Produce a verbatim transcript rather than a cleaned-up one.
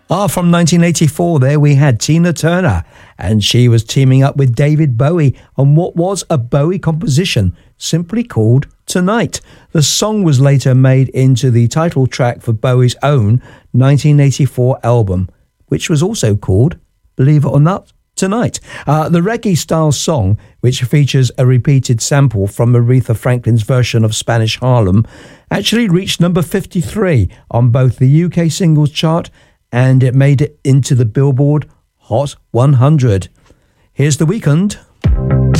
Ah, from nineteen eighty-four, there we had Tina Turner, and she was teaming up with David Bowie on what was a Bowie composition simply called Tonight. The song was later made into the title track for Bowie's own nineteen eighty-four album, which was also called, believe it or not, Tonight. Uh, the reggae-style song, which features a repeated sample from Aretha Franklin's version of Spanish Harlem, actually reached number fifty-three on both the U K singles chart, and it made it into the Billboard Hot one hundred. Here's The Weeknd.